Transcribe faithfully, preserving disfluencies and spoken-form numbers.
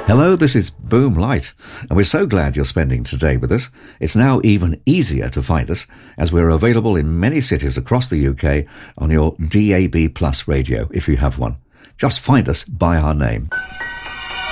Hello, this is Boom Light, and we're so glad you're spending today with us. It's now even easier to find us, as we're available in many cities across the U K on your D A B Plus radio, if you have one. Just find us by our name.